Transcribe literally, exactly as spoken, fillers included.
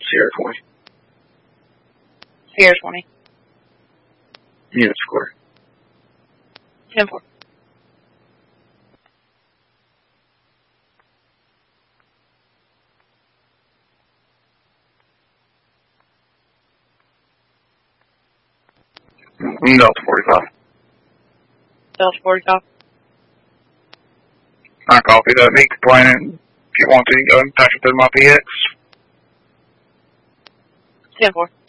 Sierra twenty. Sierra twenty. Unit score. ten four. Delta forty-five. Delta forty-five. I copy that. Meet complaining. If you want to, go and touch it through my P X. ten four.